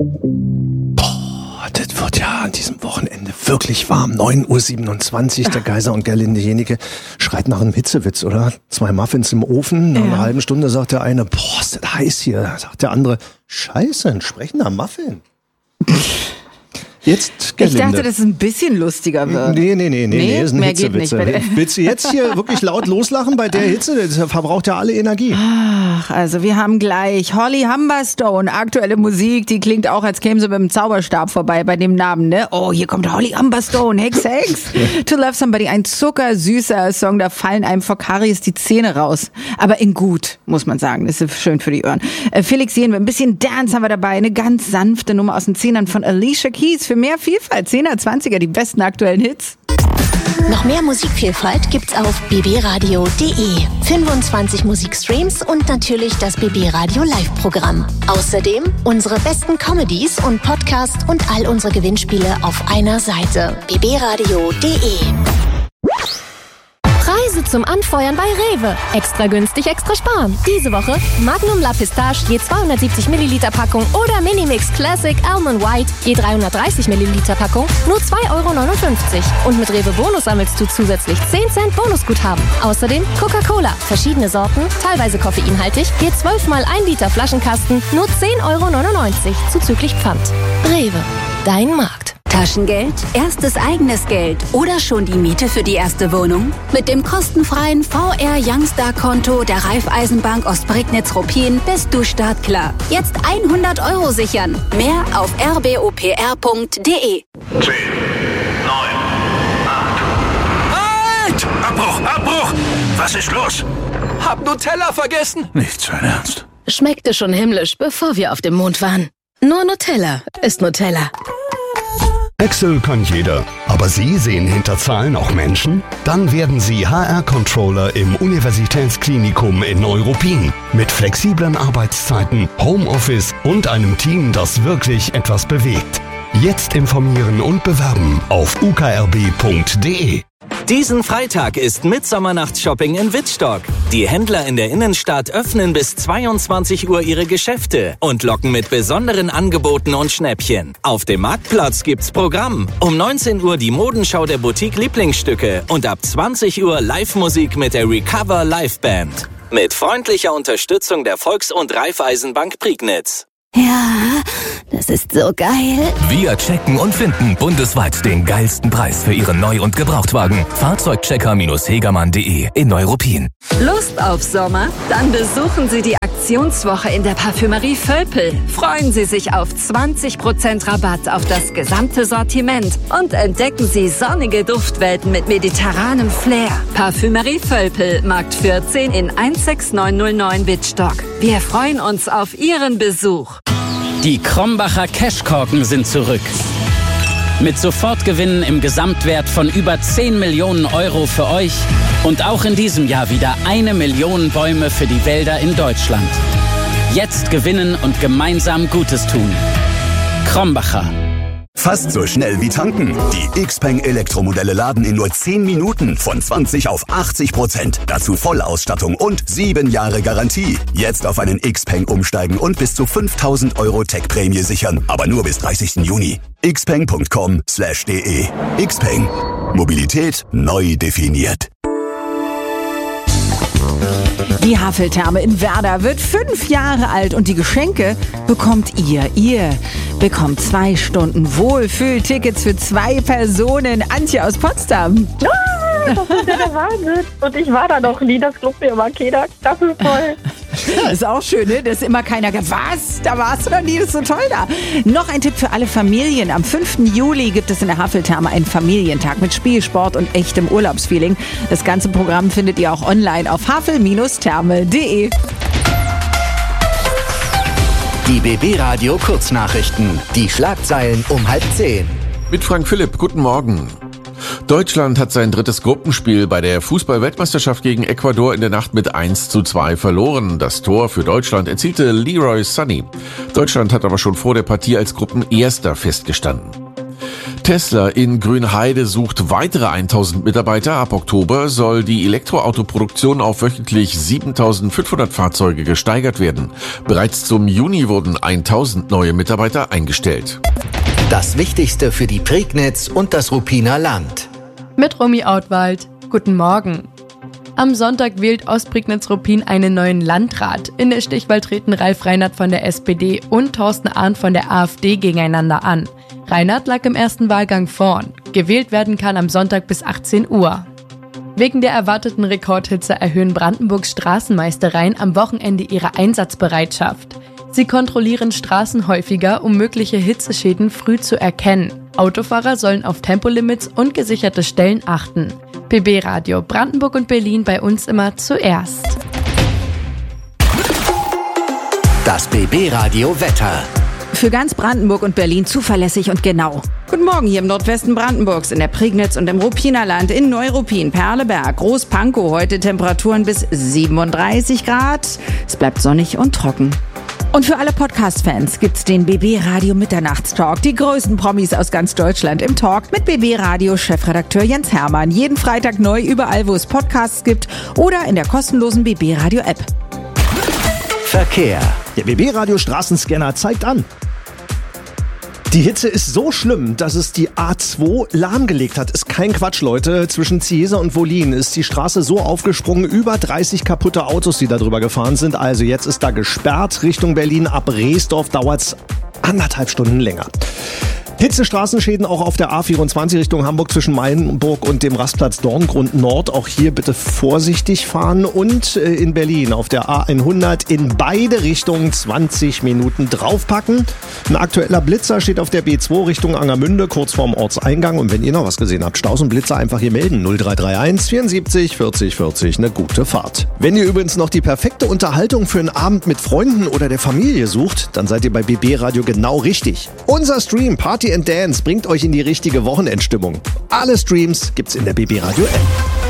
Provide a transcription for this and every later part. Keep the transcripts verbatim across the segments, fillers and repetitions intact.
Boah, das wird ja an diesem Wochenende wirklich warm. neun Uhr siebenundzwanzig, der Geiser und Gerlinde Jenike schreit nach einem Hitzewitz, oder? Zwei Muffins im Ofen, nach ja. einer halben Stunde sagt der eine, boah, ist das heiß hier. Sagt der andere, scheiße, ein sprechender Muffin. Jetzt Gerlinde. Ich dachte, dass es ein bisschen lustiger wird. Nee, nee, nee, nee, nee, nee ist ein mehr Hitzewitz. Geht nicht. Willst du jetzt hier wirklich laut loslachen bei der Hitze? Das verbraucht ja alle Energie. Ach, also wir haben gleich Holly Humberstone, aktuelle Musik, die klingt auch, als käme sie mit dem Zauberstab vorbei bei dem Namen, ne? Oh, hier kommt Holly Humberstone, Hex, Hex. To Love Somebody, ein zuckersüßer Song, da fallen einem vor Karies die Zähne raus. Aber in gut, muss man sagen, das ist schön für die Ohren. Äh, Felix Jen, ein bisschen Dance haben wir dabei, eine ganz sanfte Nummer aus den Zehnern von Alicia Keys. Für mehr Vielfalt, Zehner, Zwanziger, die besten aktuellen Hits. Noch mehr Musikvielfalt gibt's auf b b radio punkt d e. fünfundzwanzig Musikstreams und natürlich das B B Radio Live-Programm. Außerdem unsere besten Comedies und Podcasts und all unsere Gewinnspiele auf einer Seite. b b radio punkt d e. Preise zum Anfeuern bei Rewe. Extra günstig, extra sparen. Diese Woche Magnum La Pistache je zweihundertsiebzig Milliliter Packung oder Minimix Classic Almond White je dreihundertdreißig Milliliter Packung nur zwei Euro neunundfünfzig. Und mit Rewe Bonus sammelst du zusätzlich zehn Cent Bonusguthaben. Außerdem Coca-Cola, verschiedene Sorten, teilweise koffeinhaltig, je zwölf mal ein Liter Flaschenkasten, nur zehn Euro neunundneunzig, zuzüglich Pfand. Rewe, dein Markt. Taschengeld, erstes eigenes Geld oder schon die Miete für die erste Wohnung? Mit dem kostenfreien V R Youngstar-Konto der Raiffeisenbank Ostprignitz-Ruppin bist du startklar. Jetzt hundert Euro sichern. Mehr auf r b o p r punkt d e. zehn, neun, acht. Halt! Abbruch, Abbruch! Was ist los? Hab Nutella vergessen. Nicht sein Ernst. Schmeckte schon himmlisch, bevor wir auf dem Mond waren. Nur Nutella ist Nutella. Excel kann jeder, aber Sie sehen hinter Zahlen auch Menschen? Dann werden Sie H R-Controller im Universitätsklinikum in Neuruppin. Mit flexiblen Arbeitszeiten, Homeoffice und einem Team, das wirklich etwas bewegt. Jetzt informieren und bewerben auf u k r b punkt d e. Diesen Freitag ist Mitsommernachtshopping in Wittstock. Die Händler in der Innenstadt öffnen bis zweiundzwanzig Uhr ihre Geschäfte und locken mit besonderen Angeboten und Schnäppchen. Auf dem Marktplatz gibt's Programm. Um neunzehn Uhr die Modenschau der Boutique Lieblingsstücke und ab zwanzig Uhr Live-Musik mit der Recover Live Band. Mit freundlicher Unterstützung der Volks- und Raiffeisenbank Prignitz. Ja, das ist so geil. Wir checken und finden bundesweit den geilsten Preis für Ihren Neu- und Gebrauchtwagen. Fahrzeugchecker Hegermann punkt d e in Neuruppin. Lust auf Sommer? Dann besuchen Sie die Aktionswoche in der Parfümerie Völpel. Freuen Sie sich auf zwanzig Prozent Rabatt auf das gesamte Sortiment und entdecken Sie sonnige Duftwelten mit mediterranem Flair. Parfümerie Völpel, Markt vierzehn in eins sechs neun null neun Wittstock. Wir freuen uns auf Ihren Besuch. Die Krombacher Cashkorken sind zurück. Mit Sofortgewinnen im Gesamtwert von über zehn Millionen Euro für euch und auch in diesem Jahr wieder eine Million Bäume für die Wälder in Deutschland. Jetzt gewinnen und gemeinsam Gutes tun. Krombacher. Fast so schnell wie tanken. Die Xpeng Elektromodelle laden in nur zehn Minuten von zwanzig auf achtzig Prozent. Dazu Vollausstattung und sieben Jahre Garantie. Jetzt auf einen Xpeng umsteigen und bis zu fünftausend Euro Tech-Prämie sichern. Aber nur bis dreißigsten Juni. xpeng punkt com slash d e. Xpeng. Mobilität neu definiert. Die Haveltherme in Werder wird fünf Jahre alt und die Geschenke bekommt ihr. Ihr bekommt zwei Stunden Wohlfühltickets für zwei Personen. Antje aus Potsdam. Ah, das ist ja der Wahnsinn. Und ich war da noch nie, das glaubt mir immer keiner. Das ist toll. Ja, ist auch schön, ne? Dass immer keiner sagt, was? Da warst du noch nie, das ist so toll da. Noch ein Tipp für alle Familien. Am fünften Juli gibt es in der Haveltherme einen Familientag mit Spielsport und echtem Urlaubsfeeling. Das ganze Programm findet ihr auch online auf havel Therme punkt d e. Die B B Radio Kurznachrichten. Die Schlagzeilen um halb zehn. Mit Frank Philipp, guten Morgen. Deutschland hat sein drittes Gruppenspiel bei der Fußball-Weltmeisterschaft gegen Ecuador in der Nacht mit eins zu zwei verloren. Das Tor für Deutschland erzielte Leroy Sané. Deutschland hat aber schon vor der Partie als Gruppenerster festgestanden. Tesla in Grünheide sucht weitere tausend Mitarbeiter. Ab Oktober soll die Elektroautoproduktion auf wöchentlich siebentausendfünfhundert Fahrzeuge gesteigert werden. Bereits zum Juni wurden tausend neue Mitarbeiter eingestellt. Das Wichtigste für die Prignitz und das Ruppiner Land. Mit Romy Outwald. Guten Morgen. Am Sonntag wählt Ostprignitz-Ruppin einen neuen Landrat. In der Stichwahl treten Ralf Reinhardt von der S P D und Thorsten Arndt von der AfD gegeneinander an. Reinhardt lag im ersten Wahlgang vorn. Gewählt werden kann am Sonntag bis achtzehn Uhr. Wegen der erwarteten Rekordhitze erhöhen Brandenburgs Straßenmeistereien am Wochenende ihre Einsatzbereitschaft. Sie kontrollieren Straßen häufiger, um mögliche Hitzeschäden früh zu erkennen. Autofahrer sollen auf Tempolimits und gesicherte Stellen achten. B B Radio Brandenburg und Berlin bei uns immer zuerst. Das B B Radio Wetter. Für ganz Brandenburg und Berlin zuverlässig und genau. Guten Morgen hier im Nordwesten Brandenburgs, in der Prignitz und im Ruppiner Land, in Neuruppin, Perleberg, Großpankow. Heute Temperaturen bis siebenunddreißig Grad. Es bleibt sonnig und trocken. Und für alle Podcast-Fans gibt's den B B Radio Mitternachtstalk. Die größten Promis aus ganz Deutschland im Talk mit B B Radio Chefredakteur Jens Hermann. Jeden Freitag neu überall, wo es Podcasts gibt oder in der kostenlosen B B Radio App. Verkehr. Der B B Radio Straßenscanner zeigt an. Die Hitze ist so schlimm, dass es die A zwei lahmgelegt hat. Ist kein Quatsch, Leute. Zwischen Ziesa und Wollin ist die Straße so aufgesprungen. Über dreißig kaputte Autos, die da drüber gefahren sind. Also jetzt ist da gesperrt. Richtung Berlin ab Reesdorf dauert's anderthalb Stunden länger. Hitzestraßenschäden auch auf der A vierundzwanzig Richtung Hamburg zwischen Mainburg und dem Rastplatz Dorngrund Nord. Auch hier bitte vorsichtig fahren. Und in Berlin auf der A hundert in beide Richtungen zwanzig Minuten draufpacken. Ein aktueller Blitzer steht auf der B zwei Richtung Angermünde, kurz vorm Ortseingang. Und wenn ihr noch was gesehen habt, Staus und Blitzer einfach hier melden. null drei drei eins vierundsiebzig vierzig vierzig. Eine gute Fahrt. Wenn ihr übrigens noch die perfekte Unterhaltung für einen Abend mit Freunden oder der Familie sucht, dann seid ihr bei B B Radio genau richtig. Unser Stream Party and Dance bringt euch in die richtige Wochenendstimmung. Alle Streams gibt's in der B B Radio App.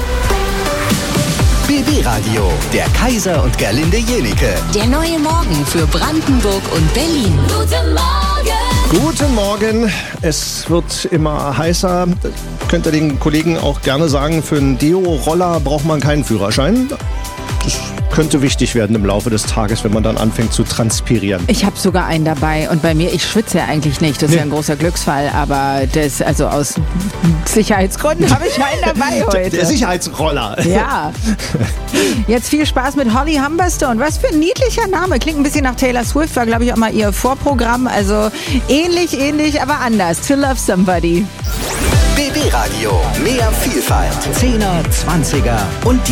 B B Radio, der Kaiser und Gerlinde Jenike. Der neue Morgen für Brandenburg und Berlin. Guten Morgen! Guten Morgen. Es wird immer heißer. Könnt ihr den Kollegen auch gerne sagen, für einen Deo-Roller braucht man keinen Führerschein. Das könnte wichtig werden im Laufe des Tages, wenn man dann anfängt zu transpirieren. Ich habe sogar einen dabei und bei mir, ich schwitze ja eigentlich nicht, das ist nee. ja ein großer Glücksfall, aber das, also aus Sicherheitsgründen habe ich einen dabei heute. Der Sicherheitsroller. Ja. Jetzt viel Spaß mit Holly Humberstone. Was für ein niedlicher Name. Klingt ein bisschen nach Taylor Swift, war glaube ich auch mal ihr Vorprogramm, also ähnlich, ähnlich, aber anders. To Love Somebody. B B Radio, mehr Vielfalt. Zehner, Zwanziger und die